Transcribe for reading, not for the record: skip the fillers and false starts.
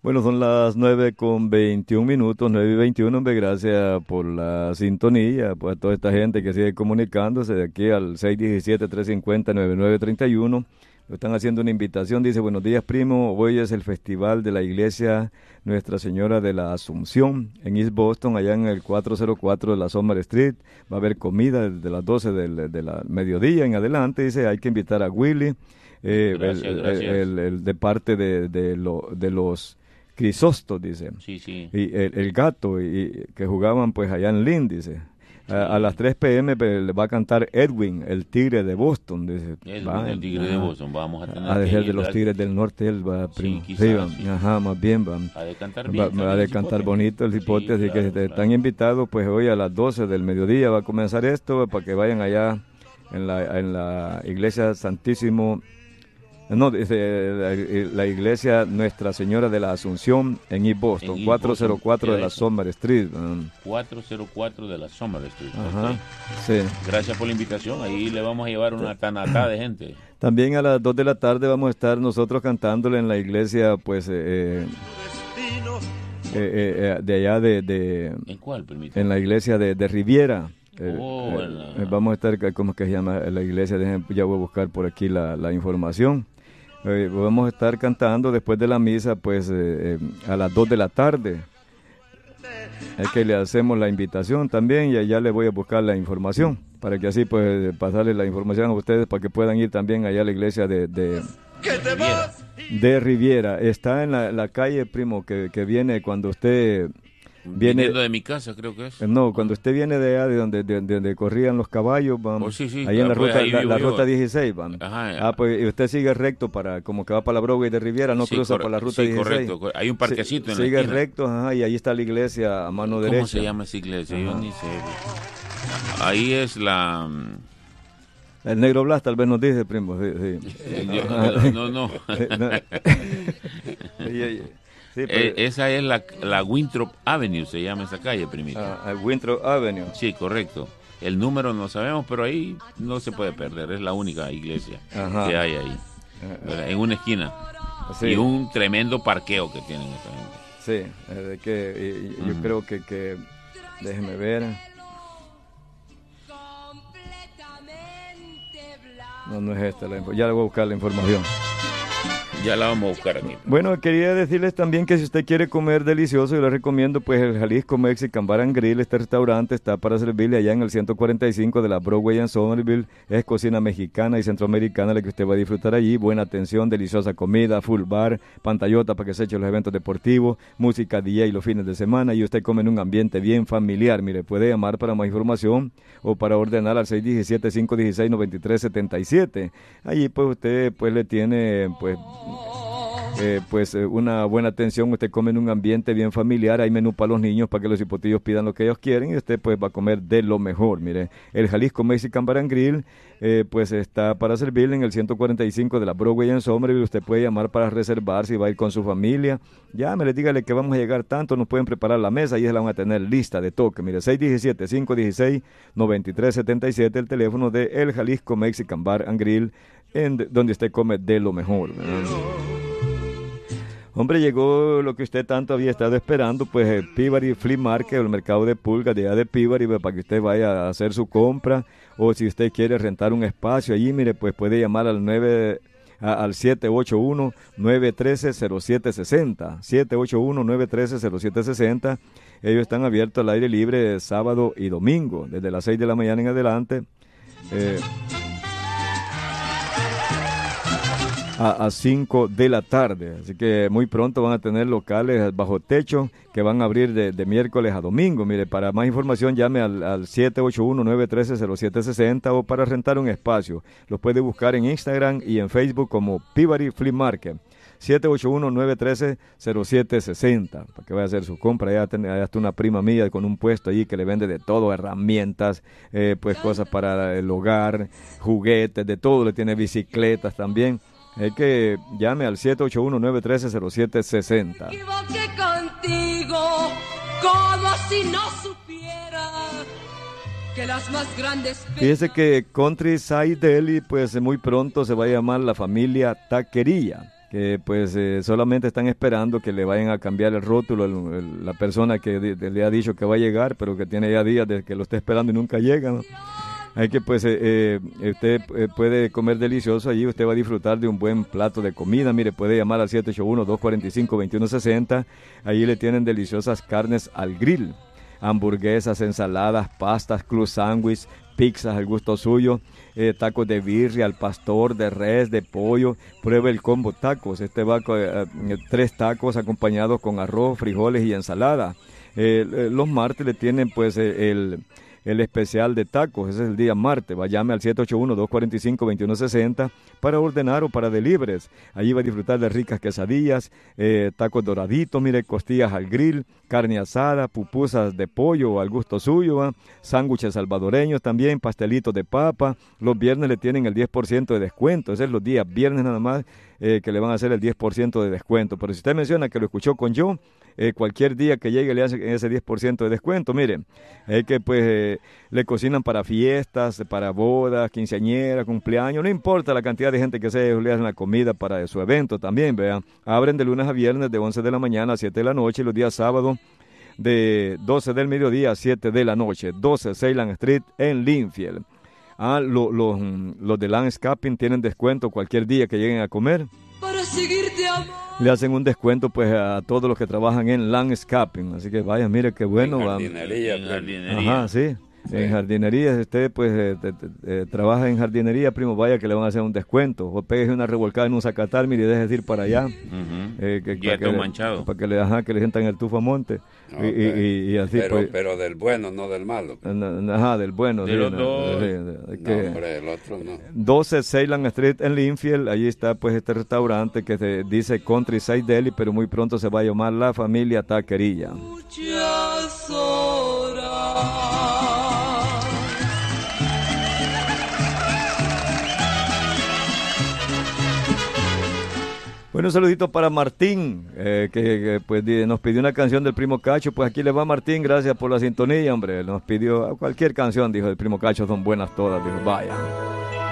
Bueno, son las 9:21, 9:21, hombre, gracias por la sintonía, pues a toda esta gente que sigue comunicándose de aquí al 617-350-9931. Lo están haciendo una invitación, dice, buenos días, primo, hoy es el festival de la iglesia Nuestra Señora de la Asunción en East Boston, allá en el 404 de la Summer Street. Va a haber comida desde las 12 de la mediodía en adelante, dice, hay que invitar a Willy, Gracias. de parte de los Crisóstos, dice. Sí, sí. Y el gato, y que jugaban pues allá en Lynn, dice. A las 3 p.m. le va a cantar Edwin, el tigre de Boston, dice. Edwin, el tigre de Boston, vamos a tener a que dejar ir, de los ¿verdad? tigres del norte, él va, primo. Sí, Sí, quizás, va. sí. Ajá, más bien, va. Ha de cantar bien. Va de cantar bonito el hipote, Sí, así claro, que claro. están invitados, pues hoy a las 12 del mediodía va a comenzar esto, para que vayan allá en la iglesia Santísimo. No, dice la iglesia Nuestra Señora de la Asunción en East Boston, En East 404 de la Boston, Summer Street. 404 de la Summer Street. Ajá, Ok. sí. Gracias por la invitación. Ahí le vamos a llevar una tanatá de gente. También a las 2 de la tarde vamos a estar nosotros cantándole en la iglesia, pues, de allá ¿En cuál, permítame? en la iglesia de Riviera. Vamos a estar, ¿cómo es que se llama la iglesia? Ya voy a buscar por aquí la información. Vamos a estar cantando después de la misa, pues, a las 2 de la tarde. Es que le hacemos la invitación también y allá le voy a buscar la información, para que así, pues, pasarle la información a ustedes para que puedan ir también allá a la iglesia de Riviera. Está en la calle, primo, que viene cuando usted Viniendo de mi casa, creo que es. No, cuando usted viene de allá, de donde corrían los caballos, vamos, Oh, sí, sí, ahí en la pues ruta, ahí la vivo yo. ruta 16, vamos. Ajá. Pues y usted sigue recto para, como que va para la Broadway de Riviera, no Sí, cruza por la ruta sí, 16. correcto. Hay un parquecito en la Sigue esquina. recto, ajá, y ahí está la iglesia a mano derecha. ¿Cómo se llama esa iglesia? Yo ni sé. Ahí es la... El Negro Blas tal vez nos dice, primo, sí. No. Sí, pues, Esa es la Winthrop Avenue, se llama esa calle, primito. Winthrop Avenue. Sí, correcto. El número no sabemos, pero ahí no se puede perder. Es la única iglesia Ajá. que hay ahí. ¿Verdad? En una esquina. Sí. Y un tremendo parqueo que tienen esa gente. Sí, yo creo que déjeme ver. No es esta la información. Ya le voy a buscar la información. Ya la vamos a buscar aquí. Bueno, quería decirles también que si usted quiere comer delicioso, yo les recomiendo pues el Jalisco Mexican Bar and Grill. Este restaurante está para servirle allá en el 145 de la Broadway en Somerville. Es cocina mexicana y centroamericana la que usted va a disfrutar allí. Buena atención, deliciosa comida, full bar, pantallota para que se eche los eventos deportivos, música DJ los fines de semana y usted come en un ambiente bien familiar. Mire, puede llamar para más información o para ordenar al 617-516-9377. Allí pues usted pues le tiene una buena atención. Usted come en un ambiente bien familiar, hay menú para los niños para que los hipotillos pidan lo que ellos quieren y usted pues va a comer de lo mejor. Mire, el Jalisco Mexican Bar and Grill pues está para servirle en el 145 de la Broadway en Somerville. Usted puede llamar para reservar si va a ir con su familia. Llámele, dígale que vamos a llegar tanto, nos pueden preparar la mesa y se la van a tener lista de toque. Mire, 617-516-9377, el teléfono de el Jalisco Mexican Bar and Grill, donde usted come de lo mejor, ¿verdad? Hombre, llegó lo que usted tanto había estado esperando, pues el Peabody Flea Market, el mercado de pulgas de allá de Peabody, pues, para que usted vaya a hacer su compra, o si usted quiere rentar un espacio allí, mire, pues puede llamar al 781-913-0760, 781-913-0760. Ellos están abiertos al aire libre sábado y domingo, desde las 6 de la mañana en adelante. A 5 de la tarde, así que muy pronto van a tener locales bajo techo que van a abrir de miércoles a domingo. Mire, para más información llame al 781-913-0760 o para rentar un espacio. Los puede buscar en Instagram y en Facebook como Peabody Flea Market. 781-913-0760 para que vaya a hacer su compra. Allá está una prima mía con un puesto allí que le vende de todo, herramientas, pues cosas para el hogar, juguetes, de todo, le tiene bicicletas también. Es que llame al 781-913-0760. Me equivoqué contigo, como si no supiera que las más grandes... Fíjese que Countryside Deli, pues muy pronto se va a llamar la familia Taquería, que pues solamente están esperando que le vayan a cambiar el rótulo, la persona que le ha dicho que va a llegar, pero que tiene ya días de que lo está esperando y nunca llega, ¿no? Hay que pues usted puede comer delicioso allí, usted va a disfrutar de un buen plato de comida. Mire, puede llamar al 781-245-2160, allí le tienen deliciosas carnes al grill, hamburguesas, ensaladas, pastas, club sándwich, pizzas al gusto suyo, tacos de birria, al pastor, de res, de pollo. Pruebe el combo tacos, este va con 3 tacos acompañados con arroz, frijoles y ensalada. Los martes le tienen pues el especial de tacos, ese es el día martes. Llame al 781-245-2160 para ordenar o para deliveries. Allí va a disfrutar de ricas quesadillas, tacos doraditos, mire, costillas al grill, carne asada, pupusas de pollo al gusto suyo, sándwiches salvadoreños también, pastelitos de papa. Los viernes le tienen el 10% de descuento, ese es los días viernes nada más que le van a hacer el 10% de descuento. Pero si usted menciona que lo escuchó con yo, cualquier día que llegue le hacen ese 10% de descuento. Miren, es que pues le cocinan para fiestas, para bodas, quinceañeras, cumpleaños, no importa la cantidad de gente que sea, le hacen la comida para su evento también, vean. Abren de lunes a viernes de 11 de la mañana a 7 de la noche y los días sábados de 12 del mediodía a 7 de la noche, 12 Ceylan Street en Linfield. Los de Landscaping tienen descuento cualquier día que lleguen a comer. Para seguirte amando. Le hacen un descuento pues a todos los que trabajan en landscaping, así que vaya, mire qué bueno. En jardinería. Ajá, sí. Sí. En jardinería, si usted pues trabaja en jardinería, primo, vaya que le van a hacer un descuento. O pegue una revolcada en un zacatal, mire, y deje ir para allá. Manchado. Para que le sientan el tufo a monte. Okay. Y así pero del bueno, no del malo. Ajá, del bueno. De los dos. Hombre, el otro no. 12 Ceylan Street en Linfield, allí está pues este restaurante que se dice Countryside Deli, pero muy pronto se va a llamar La Familia Taquerilla. Muchas horas. Bueno, un saludito para Martín, que pues nos pidió una canción del Primo Cacho. Pues aquí le va Martín, gracias por la sintonía, hombre. Nos pidió cualquier canción, dijo el Primo Cacho, son buenas todas, dijo, vaya.